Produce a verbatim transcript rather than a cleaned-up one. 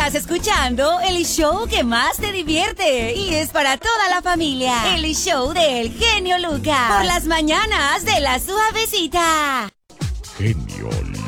Estás escuchando el show que más te divierte y es para toda la familia. El show del genio Lucas. Por las mañanas de La Suavecita. Genio